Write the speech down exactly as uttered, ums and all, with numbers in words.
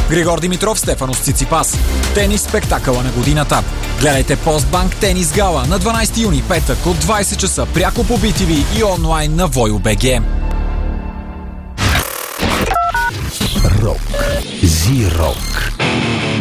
Григор Димитров, Стефанос Циципас. Тенис спектакъла на годината. Гледайте Постбанк Тенис Гала на дванайсети юни, петък от двайсет часа пряко по Би Ти Ви и онлайн на Voyo.bg. Рок. Зи-рок.